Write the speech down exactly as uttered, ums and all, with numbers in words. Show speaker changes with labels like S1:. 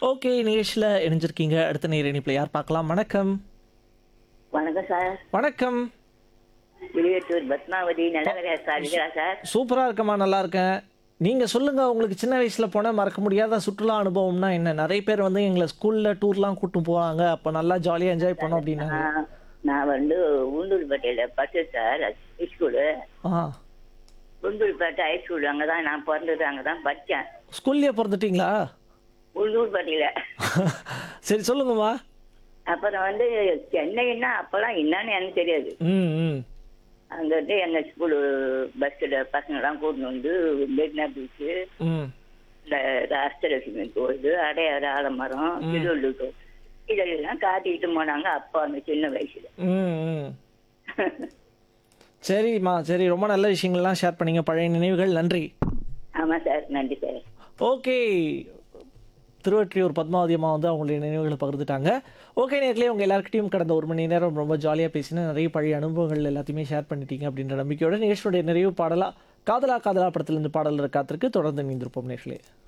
S1: Okay. நிகழ்ச்சியில இணைஞ்சிருக்கீங்க. அடுத்த நேர இணைப்புல யார் பார்க்கலாம்? வணக்கம்.
S2: வணக்கம் சார்.
S1: வணக்கம்.
S2: வெளியேற்றூர் பத்மாவதி நல்லவரையா சார் இருக்கிறா சார்?
S1: சூப்பரா இருக்கம்மா. நல்லா இருக்கேன். நீங்க சொல்லுங்க, உங்களுக்கு சின்ன வயசுல போன மறக்க முடியாத சுற்றுலா அனுபவம்னா என்ன? நெறைய பேர் வந்து எங்கள ஸ்கூல்ல டூர்லாம் கூட்டு போவாங்க. அப்ப நல்லா ஜாலியா என்ஜாய் பண்ணோம் அப்டின்னாங்க.
S2: நான் நான் வந்து உளுந்தூர்பேட்டையில படிச்சேன் சார் ஹைஸ்கூலு.
S1: ஆ.
S2: உளுந்தூர்பேட்டை ஹைஸ்கூல் அங்கே தான் நான் பிறந்தது, அங்கே தான் படித்தேன்.
S1: ஸ்கூல்லயே பொறந்துட்டீங்களா?
S2: உளுந்தூர்பேட்டையில்.
S1: சரி சொல்லுங்கம்மா.
S2: அப்புறம் வந்து சென்னைன்னா அப்போல்லாம் என்னன்னு எனக்கு தெரியாது.
S1: ம், ம்.
S2: அங்கேருந்து எங்கள் ஸ்கூலு பஸ்ஸில் பசங்கள்லாம் கூட்டின்னு வந்து மெரினா பீச்சு,
S1: ம்.
S2: இந்த அஷ்டலட்சுமி கோயில், அடையாறு ஆலமரம், திருவள்ளூர் இதெல்லாம் காட்டிக்கிட்டு போனாங்க அப்போ அந்த சின்ன வயசுல.
S1: ம், ம். சரிம்மா. சரி, ரொம்ப நல்ல விஷயங்கள்லாம் ஷேர் பண்ணீங்க. பழைய நினைவுகள். நன்றி.
S2: ஆமாம் சார், நன்றி சார்.
S1: ஓகே. திருவொற்றியூர் பத்மாவதி அம்மா வந்து அவங்களுடைய நினைவுகளை பகிர்ந்துட்டாங்க. ஓகே நேர்களே, உங்கள் எல்லாருக்கிட்டையும் கடந்த ஒரு மணி நேரம் ரொம்ப ஜாலியாக பேசினேன். நிறைய பழைய அனுபவங்கள் எல்லாத்தையுமே ஷேர் பண்ணிட்டீங்க அப்படின்ற நம்பிக்கையோட நிகழ்ச்சியுடைய நிறைவு பாடலா காதலா காதலா படத்திலிருந்து பாடல் காத்திருக்கு. தொடர்ந்து இணைந்திருப்போம் நேர்களே.